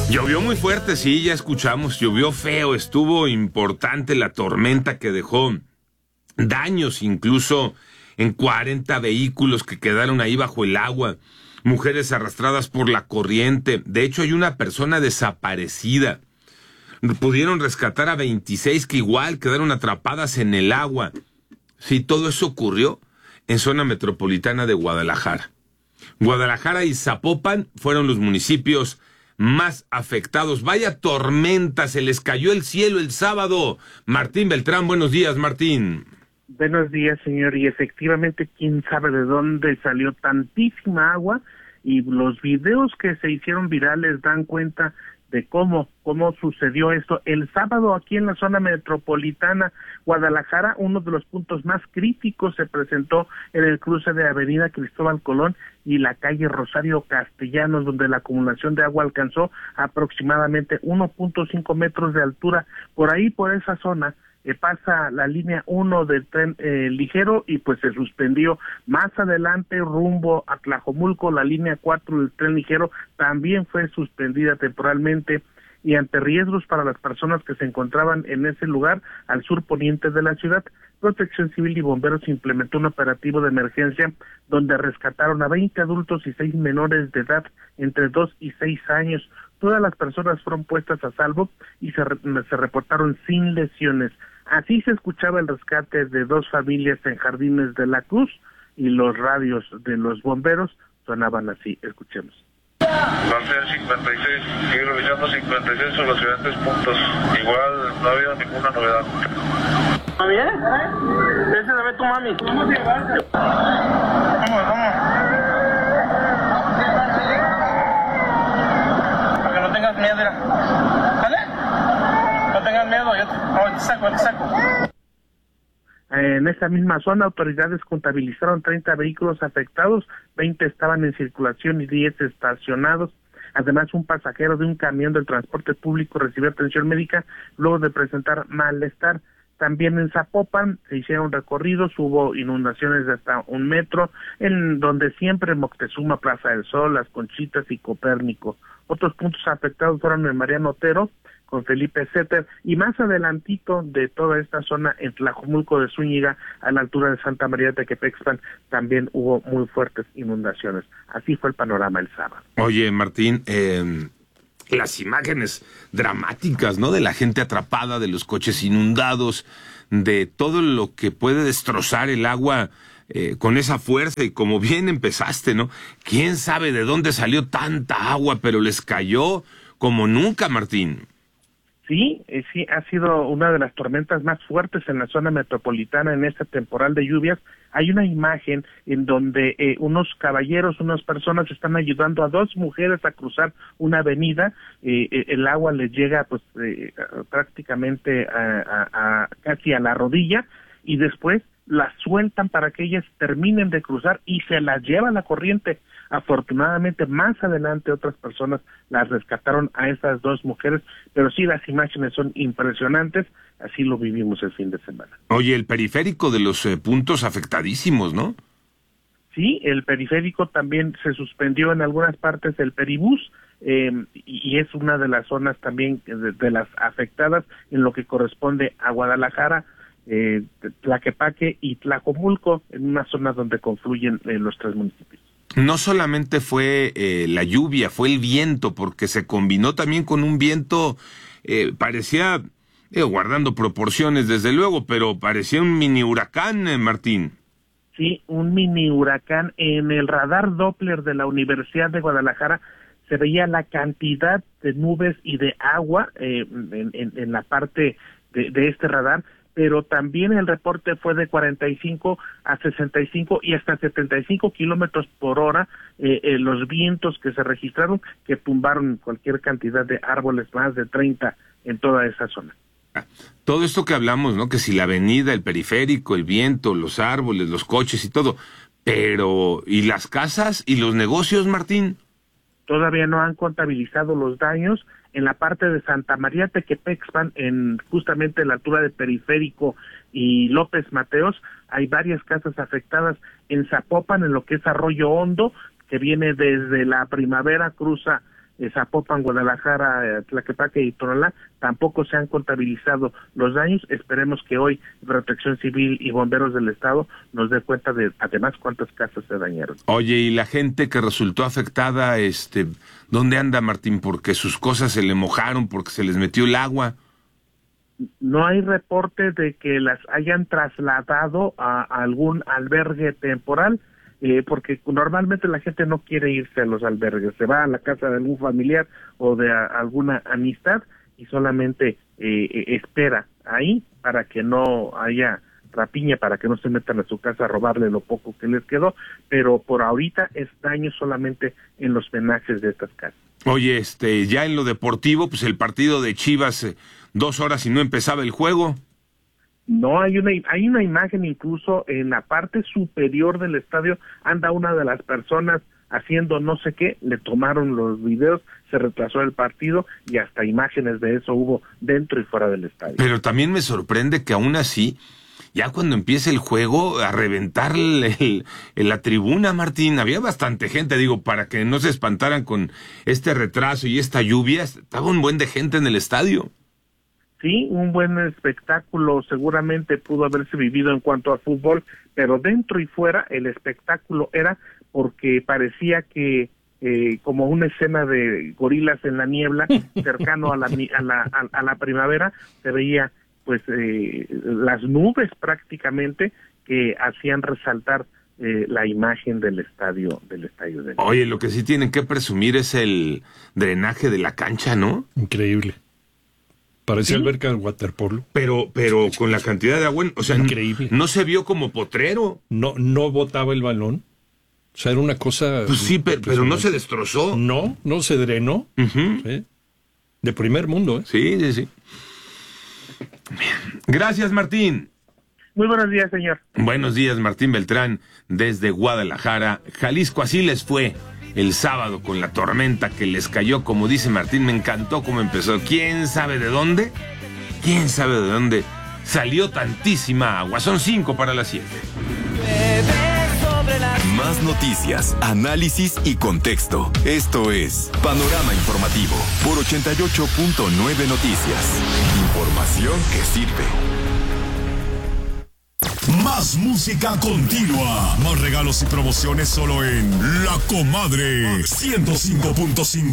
Llovió muy fuerte, sí, ya escuchamos, llovió feo, estuvo importante la tormenta que dejó daños incluso en 40 vehículos que quedaron ahí bajo el agua, mujeres arrastradas por la corriente. De hecho, hay una persona desaparecida. Pudieron rescatar a 26 que igual quedaron atrapadas en el agua. Sí, todo eso ocurrió en zona metropolitana de Guadalajara. Guadalajara y Zapopan fueron los municipios más afectados. Vaya tormenta, se les cayó el cielo el sábado. Martín Beltrán, buenos días, Martín. Buenos días, señor, y efectivamente, quién sabe de dónde salió tantísima agua, y los videos que se hicieron virales dan cuenta de cómo sucedió esto. El sábado aquí en la zona metropolitana Guadalajara, uno de los puntos más críticos se presentó en el cruce de Avenida Cristóbal Colón y la calle Rosario Castellanos, donde la acumulación de agua alcanzó aproximadamente 1.5 metros de altura. Por ahí, por esa zona, pasa la línea 1 del tren ligero y pues se suspendió. Más adelante, rumbo a Tlajomulco, la línea 4 del tren ligero también fue suspendida temporalmente, y ante riesgos para las personas que se encontraban en ese lugar al sur poniente de la ciudad, Protección Civil y Bomberos implementó un operativo de emergencia donde rescataron a 20 adultos y 6 menores de edad entre 2 y 6 años. Todas las personas fueron puestas a salvo y se reportaron sin lesiones. Así se escuchaba el rescate de 2 familias en Jardines de la Cruz, y los radios de los bomberos sonaban así. Escuchemos. Parcial 56, sigue revisando 56 sobre los diferentes puntos. Igual no ha habido ninguna novedad. ¿Está bien? Ese debe tu mami. Vamos a llevarte. Vamos. Para que no tengas miedo, mira. ¿Sale? No tengas miedo, yo te saco. En esa misma zona, autoridades contabilizaron 30 vehículos afectados, 20 estaban en circulación y 10 estacionados. Además, un pasajero de un camión del transporte público recibió atención médica luego de presentar malestar. También en Zapopan se hicieron recorridos, hubo inundaciones de hasta 1 metro, en donde siempre Moctezuma, Plaza del Sol, Las Conchitas y Copérnico. Otros puntos afectados fueron en Mariano Otero, con Felipe Setter, y más adelantito de toda esta zona, en Tlajomulco de Zúñiga, a la altura de Santa María de Tequepexpan, también hubo muy fuertes inundaciones. Así fue el panorama el sábado. Oye, Martín, las imágenes dramáticas, ¿no? De la gente atrapada, de los coches inundados, de todo lo que puede destrozar el agua con esa fuerza, y como bien empezaste, ¿no? ¿Quién sabe de dónde salió tanta agua, pero les cayó como nunca, Martín? Sí, ha sido una de las tormentas más fuertes en la zona metropolitana en esta temporal de lluvias. Hay una imagen en donde unas personas están ayudando a 2 mujeres a cruzar una avenida. El agua les llega pues prácticamente casi a la rodilla, y después las sueltan para que ellas terminen de cruzar y se las lleva la corriente. Afortunadamente, más adelante otras personas las rescataron a esas 2 mujeres, pero sí, las imágenes son impresionantes. Así lo vivimos el fin de semana. Oye, el periférico de los puntos afectadísimos, ¿no? Sí, el periférico también se suspendió en algunas partes del peribús, y es una de las zonas también de las afectadas en lo que corresponde a Guadalajara, Tlaquepaque y Tlajomulco, en una zona donde confluyen los 3 municipios. No solamente fue la lluvia, fue el viento, porque se combinó también con un viento, parecía, guardando proporciones desde luego, pero parecía un mini huracán, Martín. Sí, un mini huracán. En el radar Doppler de la Universidad de Guadalajara se veía la cantidad de nubes y de agua en la parte de este radar, pero también el reporte fue de 45 a 65 y hasta 75 kilómetros por hora, los vientos que se registraron, que tumbaron cualquier cantidad de árboles, más de 30 en toda esa zona. Todo esto que hablamos, ¿no? Que si la avenida, el periférico, el viento, los árboles, los coches y todo, pero ¿y las casas y los negocios, Martín? Todavía no han contabilizado los daños. En la parte de Santa María Tequepexpan, en justamente la altura de Periférico y López Mateos, hay varias casas afectadas. En Zapopan, en lo que es Arroyo Hondo, que viene desde la Primavera, cruza Zapopan, Guadalajara, Tlaquepaque y Tonalá, tampoco se han contabilizado los daños. Esperemos que hoy Protección Civil y Bomberos del Estado nos dé cuenta de, además, cuántas casas se dañaron. Oye, ¿y la gente que resultó afectada, dónde anda, Martín? Porque sus cosas se le mojaron, porque se les metió el agua. No hay reporte de que las hayan trasladado a algún albergue temporal, porque normalmente la gente no quiere irse a los albergues, se va a la casa de algún familiar o de alguna amistad y solamente espera ahí para que no haya rapiña, para que no se metan a su casa a robarle lo poco que les quedó, pero por ahorita es daño solamente en los penajes de estas casas. Oye, ya en lo deportivo, pues el partido de Chivas, 2 horas y no empezaba el juego. No, hay una imagen incluso en la parte superior del estadio, anda una de las personas haciendo no sé qué, le tomaron los videos, se retrasó el partido y hasta imágenes de eso hubo dentro y fuera del estadio. Pero también me sorprende que aún así, ya cuando empieza el juego, a reventar la tribuna, Martín, había bastante gente, digo, para que no se espantaran con este retraso y esta lluvia, estaba un buen de gente en el estadio. Sí, un buen espectáculo seguramente pudo haberse vivido en cuanto a fútbol, pero dentro y fuera el espectáculo era porque parecía que como una escena de gorilas en la niebla, cercano a la primavera, se veía pues las nubes prácticamente que hacían resaltar la imagen del estadio de Oye, lo que sí tienen que presumir es el drenaje de la cancha, ¿no? Increíble. Parece alberca de waterpolo. Pero con la cantidad de agua, o sea, increíble. No se vio como potrero. No botaba el balón. O sea, era una cosa... Pues sí, pero no se destrozó. No se drenó. Uh-huh. ¿Sí? De primer mundo, ¿eh? Sí. Gracias, Martín. Muy buenos días, señor. Buenos días, Martín Beltrán, desde Guadalajara, Jalisco. Así les fue el sábado con la tormenta que les cayó, como dice Martín, me encantó cómo empezó. ¿Quién sabe de dónde? ¿Quién sabe de dónde salió tantísima agua? Son 5 para las 7. Más noticias, análisis y contexto. Esto es Panorama Informativo por 88.9 Noticias. Información que sirve. Más música continua. Más regalos y promociones solo en La Comadre 105.5.